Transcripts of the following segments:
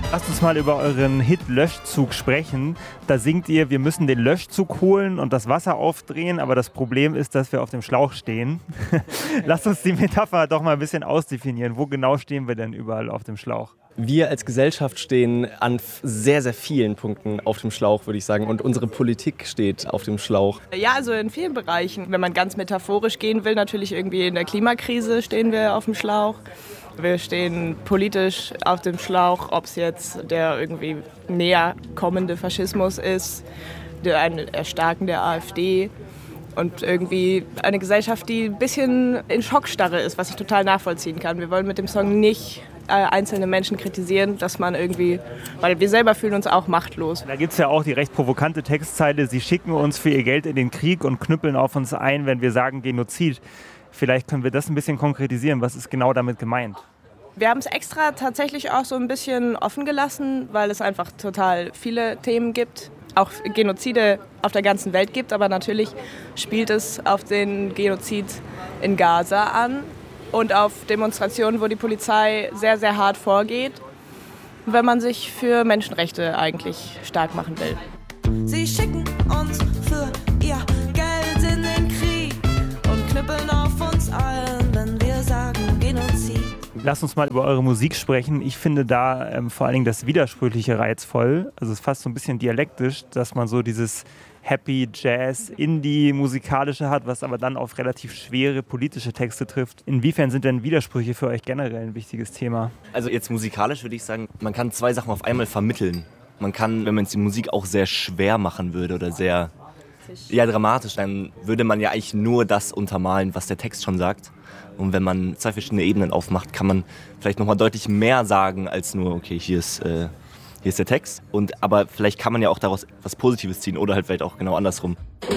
Lasst uns mal über euren Hit Löschzug sprechen. Da singt ihr, wir müssen den Löschzug holen und das Wasser aufdrehen, aber das Problem ist, dass wir auf dem Schlauch stehen. Lasst uns die Metapher doch mal ein bisschen ausdefinieren. Wo genau stehen wir denn überall auf dem Schlauch? Wir als Gesellschaft stehen an sehr, sehr vielen Punkten auf dem Schlauch, würde ich sagen. Und unsere Politik steht auf dem Schlauch. Ja, also in vielen Bereichen. Wenn man ganz metaphorisch gehen will, natürlich irgendwie in der Klimakrise stehen wir auf dem Schlauch. Wir stehen politisch auf dem Schlauch, ob es jetzt der irgendwie näher kommende Faschismus ist, ein Erstarken der AfD und irgendwie eine Gesellschaft, die ein bisschen in Schockstarre ist, was ich total nachvollziehen kann. Wir wollen mit dem Song nicht einzelne Menschen kritisieren, dass man irgendwie, weil wir selber fühlen uns auch machtlos. Da gibt es ja auch die recht provokante Textzeile, sie schicken uns für ihr Geld in den Krieg und knüppeln auf uns ein, wenn wir sagen Genozid. Vielleicht können wir das ein bisschen konkretisieren. Was ist genau damit gemeint? Wir haben es extra tatsächlich auch so ein bisschen offen gelassen, weil es einfach total viele Themen gibt. Auch Genozide auf der ganzen Welt gibt, aber natürlich spielt es auf den Genozid in Gaza an und auf Demonstrationen, wo die Polizei sehr, sehr hart vorgeht, wenn man sich für Menschenrechte eigentlich stark machen will. Sie schicken uns für ihr Geld in den Krieg und knüppeln auf uns ein, wenn wir sagen Genozid. Lasst uns mal über eure Musik sprechen. Ich finde da vor allen Dingen das Widersprüchliche reizvoll. Also es ist fast so ein bisschen dialektisch, dass man so dieses Happy, Jazz, Indie, Musikalische hat, was aber dann auf relativ schwere politische Texte trifft. Inwiefern sind denn Widersprüche für euch generell ein wichtiges Thema? Also jetzt musikalisch würde ich sagen, man kann zwei Sachen auf einmal vermitteln. Man kann, wenn man jetzt die Musik auch sehr schwer machen würde oder sehr dramatisch, dann würde man ja eigentlich nur das untermalen, was der Text schon sagt. Und wenn man zwei verschiedene Ebenen aufmacht, kann man vielleicht nochmal deutlich mehr sagen, als nur, okay, hier ist der Text. Aber vielleicht kann man ja auch daraus was Positives ziehen oder halt vielleicht auch genau andersrum.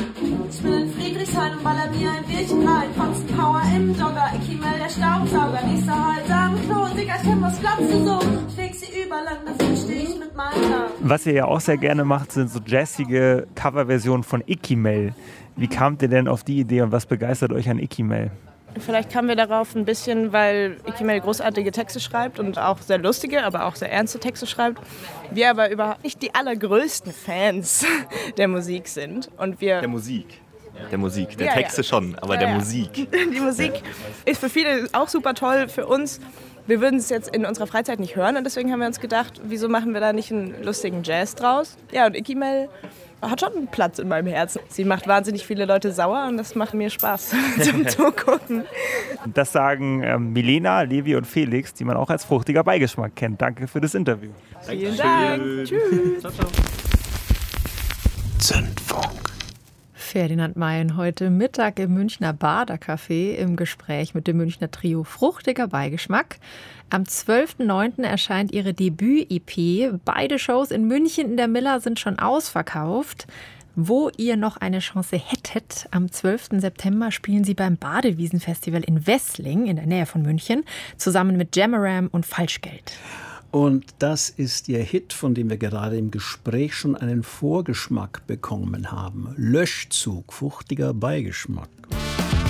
Ich bin in Friedrichshain und baller mir ein Bierchen rein. Foxen Power im Jogger, Ikimel der Staubsauger. Nächster Halt am Klo, Digga, ich kenn, was glaubst du so? Ich leg sie überlang, dafür steh ich mit meinem Namen. Was ihr ja auch sehr gerne macht, sind so jazzige Coverversionen von Ikimel. Wie kamt ihr denn auf die Idee und was begeistert euch an Ikimel? Vielleicht kamen wir darauf ein bisschen, weil Ikimel großartige Texte schreibt und auch sehr lustige, aber auch sehr ernste Texte schreibt. Wir aber überhaupt nicht die allergrößten Fans der Musik sind. Und wir Der Musik. Der Texte schon, aber der Musik. Die Musik ist für viele auch super toll, für uns. Wir würden es jetzt in unserer Freizeit nicht hören und deswegen haben wir uns gedacht, wieso machen wir da nicht einen lustigen Jazz draus? Ja, und Ikimel hat schon einen Platz in meinem Herzen. Sie macht wahnsinnig viele Leute sauer und das macht mir Spaß zum Zugucken. Das sagen Milena, Levi und Felix, die man auch als fruchtiger Beigeschmack kennt. Danke für das Interview. Vielen Dank. Tschüss. Ciao, ciao. Zündfunk. Ferdinand Mayen heute Mittag im Münchner Bader-Café im Gespräch mit dem Münchner Trio Fruchtiger Beigeschmack. Am 12.09. erscheint ihre Debüt-EP. Beide Shows in München in der Miller sind schon ausverkauft. Wo ihr noch eine Chance hättet, am 12. September spielen sie beim Badewiesenfestival in Wessling in der Nähe von München, zusammen mit Jamaram und Falschgeld. Und das ist ihr Hit, von dem wir gerade im Gespräch schon einen Vorgeschmack bekommen haben. Löschzug, fruchtiger Beigeschmack.